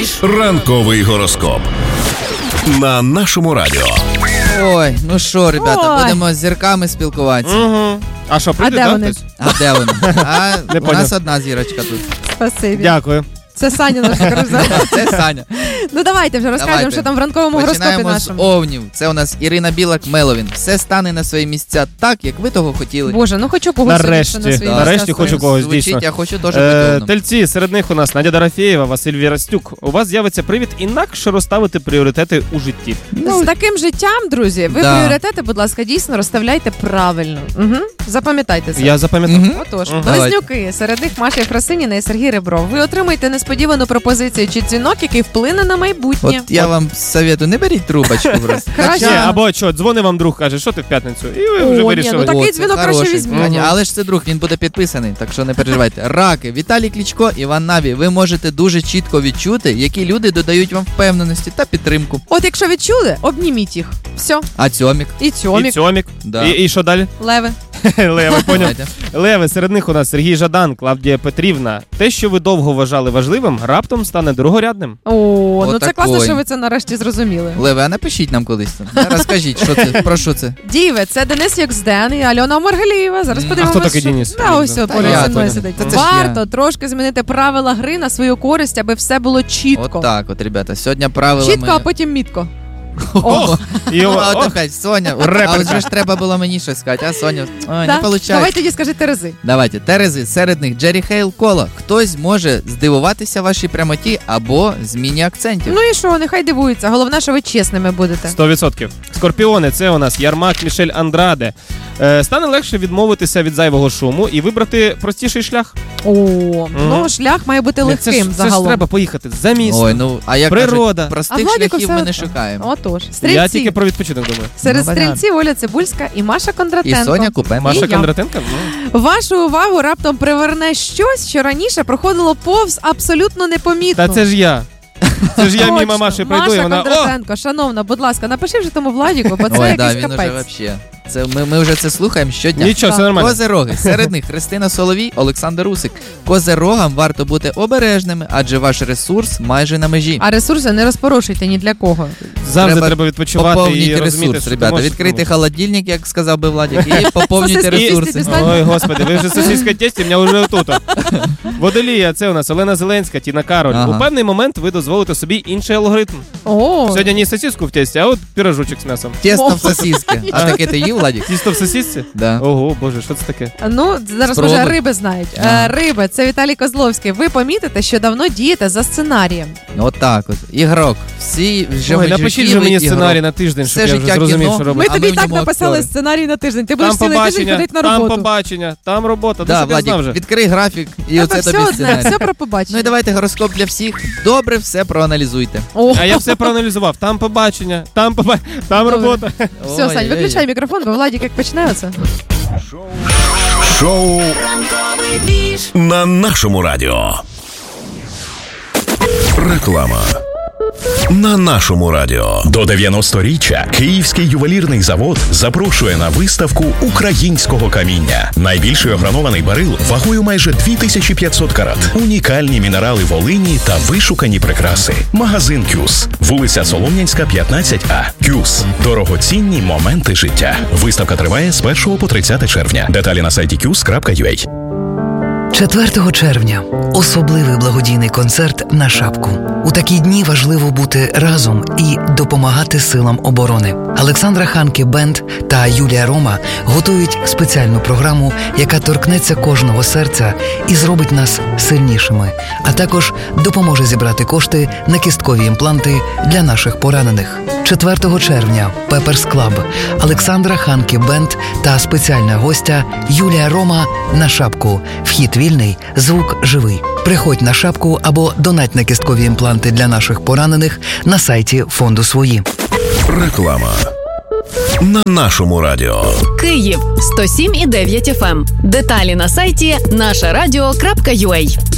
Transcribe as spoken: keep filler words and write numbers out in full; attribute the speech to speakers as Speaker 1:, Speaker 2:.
Speaker 1: Ранковий гороскоп на нашому радіо.
Speaker 2: Ой, ну що, ребята,
Speaker 3: Ой.
Speaker 2: будемо з зірками спілкуватися.
Speaker 4: Угу. А що, прийде,
Speaker 3: А де
Speaker 4: да,
Speaker 3: вони?
Speaker 4: хтось?
Speaker 2: А де вони? А
Speaker 4: Не
Speaker 2: у
Speaker 4: поняв.
Speaker 2: нас одна зірочка тут.
Speaker 3: Спасибі.
Speaker 4: Дякую.
Speaker 3: Це Саня наш карузел.
Speaker 2: Це Саня.
Speaker 3: Ну давайте вже розкажемо,
Speaker 2: Давайте.
Speaker 3: що там в ранковому гороскопі
Speaker 2: Починаємо з
Speaker 3: нашому.
Speaker 2: овнів. Це у нас Ірина Білак-Меловін. Все стане на свої місця так, як ви того хотіли.
Speaker 3: Боже, ну хочу когось
Speaker 4: Нарешті.
Speaker 3: сьогодні, що на свої
Speaker 4: Да.
Speaker 3: місця
Speaker 4: Нарешті
Speaker 3: ставить.
Speaker 4: хочу когось,
Speaker 2: Звучить,
Speaker 4: дійсно.
Speaker 2: я хочу теж
Speaker 4: Е,
Speaker 2: бути овном.
Speaker 4: Тельці, серед них у нас Надя Дорофєєва, Василь Вірастюк. У вас з'явиться привід інакше розставити пріоритети у житті.
Speaker 3: З таким життям, друзі, ви
Speaker 2: Да.
Speaker 3: пріоритети, будь ласка, дійсно розставляйте правильно. Угу. Запам'ятайте це.
Speaker 4: Я запам'ятав.
Speaker 2: Мгм.
Speaker 3: Отож,
Speaker 4: Мгм.
Speaker 3: близнюки, серед них Маша Єфросиніна і Сергій Ребров. Ви отримаєте несподівану пропозицію чи дзвінок, який вплине на майбутнє.
Speaker 2: От я вам советую, не беріть трубочку просто.
Speaker 3: Краще.
Speaker 4: Ні, або що, дзвони вам друг, каже, що ти в п'ятницю? І ви вже
Speaker 3: О,
Speaker 4: вирішили.
Speaker 3: ні, ну такий
Speaker 2: О, це
Speaker 3: дзвінок краще
Speaker 2: хороший.
Speaker 3: візьміть.
Speaker 2: Ані, але ж це друг, він буде підписаний, так що не переживайте. Раки, Віталій Кличко, Іван Наві. Ви можете дуже чітко відчути, які люди додають вам впевненості та підтримку.
Speaker 3: От якщо відчули, обніміть їх. Все.
Speaker 2: А Цьомік?
Speaker 3: І
Speaker 4: І
Speaker 3: цьомік,
Speaker 4: Цьомік.
Speaker 2: Да.
Speaker 4: І, і що далі?
Speaker 3: леви.
Speaker 4: Леви, поняв.
Speaker 2: Давайте.
Speaker 4: Леви, серед них у нас Сергій Жадан, Клавдія Петрівна. Те, що ви довго вважали важливим, раптом стане другорядним.
Speaker 3: О, ну це
Speaker 2: Отакой.
Speaker 3: класно, що ви це нарешті зрозуміли.
Speaker 2: Леве, а напишіть нам колись там. Розкажіть, що це, про що це?
Speaker 3: Діви, це Денис Якзден і Альона Маргалієва. Зараз
Speaker 2: М.
Speaker 3: подивимося.
Speaker 4: А хто такий
Speaker 3: що-
Speaker 4: Денис?
Speaker 3: Да, ось от
Speaker 2: Та
Speaker 3: поряд
Speaker 2: я
Speaker 3: зі мною
Speaker 2: понял.
Speaker 3: сидить.
Speaker 2: Та це ж
Speaker 3: Варто
Speaker 2: я.
Speaker 3: трошки змінити правила гри на свою користь, аби все було чітко.
Speaker 2: От так от, ребята. Сьогодні правила
Speaker 3: Чітко,
Speaker 2: ми...
Speaker 3: а потім мітко.
Speaker 4: О, і
Speaker 2: Ну,
Speaker 4: о,
Speaker 2: а от
Speaker 4: о,
Speaker 2: опять, Соня.
Speaker 4: Реперка.
Speaker 2: А от же ж треба було мені щось сказати, а Соня, ой,
Speaker 3: Да?
Speaker 2: не виходить.
Speaker 3: Давай тоді скажи Терези.
Speaker 2: Давайте, Терези, серед них Джері Хейл Коло. Хтось може здивуватися вашій прямоті або зміні акцентів.
Speaker 3: Ну і що, нехай дивуються. Головне, що ви чесними будете.
Speaker 4: сто відсотків. Скорпіони, це у нас Ярмак Мішель Андраде. Е, стане легше відмовитися від зайвого шуму і вибрати простіший шлях.
Speaker 3: О, ну шлях має бути
Speaker 4: Ні, це ж,
Speaker 3: легким
Speaker 4: це ж
Speaker 3: загалом.
Speaker 4: треба поїхати за місто.
Speaker 2: Ой, ну, а як
Speaker 4: Природа.
Speaker 2: кажуть,
Speaker 3: А
Speaker 2: простих
Speaker 3: Владіку
Speaker 2: шляхів
Speaker 3: все
Speaker 2: ми не
Speaker 3: одно.
Speaker 2: шукаємо.
Speaker 3: Отож,
Speaker 4: Я
Speaker 3: стрільці.
Speaker 4: тільки про відпочинок думаю.
Speaker 3: Серед
Speaker 2: Ну, понятно.
Speaker 3: стрільців Оля Цибульська і Маша
Speaker 2: І
Speaker 3: Кондратенко.
Speaker 2: Соня Купенко.
Speaker 4: Маша
Speaker 3: я.
Speaker 4: Кондратенко? Ну.
Speaker 3: Вашу увагу раптом приверне щось, що раніше проходило повз абсолютно непомітно.
Speaker 4: Та це ж я. Це ж я
Speaker 3: Точно.
Speaker 4: мимо Маші пройду,
Speaker 3: Маша
Speaker 4: і вона... О!
Speaker 3: Кондратенко, шановна, будь ласка, напиши вже тому Владіку, бо це
Speaker 2: Ой, да,
Speaker 3: якийсь
Speaker 2: він уже
Speaker 3: капець.
Speaker 2: вообще. Це ми, ми вже це слухаємо щодня.
Speaker 4: Нічого, все нормально.
Speaker 2: Козероги. Серед них Христина Соловій, Олександр Русик. Козерогам варто бути обережними, адже ваш ресурс майже на межі.
Speaker 3: А ресурси не розпорошуйте ні для кого.
Speaker 4: Завжди
Speaker 2: Треба
Speaker 4: треба відпочивати і
Speaker 2: Поповніть
Speaker 4: розуміти,
Speaker 2: ресурс,
Speaker 4: що ти
Speaker 2: ребята.
Speaker 4: можеш
Speaker 2: Відкрити
Speaker 4: робити.
Speaker 2: холодильник, як сказав би Владик, і поповнюйте
Speaker 3: Сосиски
Speaker 2: ресурси.
Speaker 3: дістань.
Speaker 4: Ой, господи, ви вже сосиска тесті, мене вже тут. Водолія, це у нас Олена Зеленська, Тіна Кароль.
Speaker 2: Ага.
Speaker 4: У певний момент ви дозволите собі інший алгоритм.
Speaker 3: О,
Speaker 4: Сьогодні не сосиску в тесті, а от пірожочок з м'ясом.
Speaker 2: Тесто в
Speaker 3: О,
Speaker 2: сосиски. А таке ти їв, Владик?
Speaker 4: Тісто в сосисці?
Speaker 2: Да.
Speaker 4: Ого, боже, що це таке?
Speaker 3: ну зараз
Speaker 2: Спробуй.
Speaker 3: може риби знають. Е,
Speaker 2: Ага.
Speaker 3: риби, це Віталій Козловський. Ви помітите, що давно дієте за сценарієм.
Speaker 2: От так от. Ігрок. Всі вже
Speaker 4: Ой, напишіть же мені сценарій на тиждень, щоб
Speaker 2: Все
Speaker 4: я вже
Speaker 2: життя
Speaker 4: зрозумів,
Speaker 2: кіно.
Speaker 4: що
Speaker 3: Ми
Speaker 4: робити.
Speaker 2: А
Speaker 3: тобі
Speaker 2: ми
Speaker 3: і
Speaker 2: в
Speaker 3: так
Speaker 2: ньому
Speaker 3: написали
Speaker 2: актори.
Speaker 3: сценарій на тиждень. Ти будеш
Speaker 4: Там
Speaker 3: цілий тиждень
Speaker 4: побачення,
Speaker 3: ходити на
Speaker 4: там
Speaker 3: роботу.
Speaker 4: побачення, там робота.
Speaker 2: Да,
Speaker 4: Да, щоб я знав
Speaker 2: Владик,
Speaker 4: вже.
Speaker 2: відкрий графік і
Speaker 3: Тебе
Speaker 2: оце
Speaker 3: все
Speaker 2: тобі
Speaker 3: одне,
Speaker 2: сценарій.
Speaker 3: все про
Speaker 2: Ну
Speaker 3: побачення.
Speaker 2: і давайте гороскоп для всіх. Добре все проаналізуйте.
Speaker 3: О,
Speaker 4: А я все проаналізував. Там побачення, там побачення, там
Speaker 3: Добре.
Speaker 4: робота.
Speaker 3: все, Сань,
Speaker 2: Ой-ой-ой.
Speaker 3: виключай мікрофон, бо Владик як почне оце.
Speaker 1: Шоу на нашому радіо. Реклама. На нашому радіо.
Speaker 5: До дев'яносторіччя Київський ювелірний завод запрошує на виставку українського каміння. Найбільший огранований берил вагою майже дві тисячі п'ятсот карат. Унікальні мінерали Волині та вишукані прикраси. Магазин «Кюс». Вулиця Солом'янська, п'ятнадцять А. «Кюс». Дорогоцінні моменти життя. Виставка триває з першого по тридцяте червня. Деталі на сайті кюс крапка ю а.
Speaker 6: четвертого червня – особливий благодійний концерт на Шапку. У такі дні важливо бути разом і допомагати силам оборони. Олександра Ханке Бенд та Юлія Рома готують спеціальну програму, яка торкнеться кожного серця і зробить нас сильнішими, а також допоможе зібрати кошти на кісткові імпланти для наших поранених. четвертого червня – Пеперс Клаб, Олександра Ханке Бенд та спеціальна гостя Юлія Рома на Шапку. Вхід вільний, звук живий. Приходь на Шапку або донать на кісткові імпланти для наших поранених на сайті фонду «Свої».
Speaker 1: Реклама. На нашому радіо.
Speaker 7: Київ сто сім і дев'ять еф ем. Деталі на сайті наша радіо крапка ю а.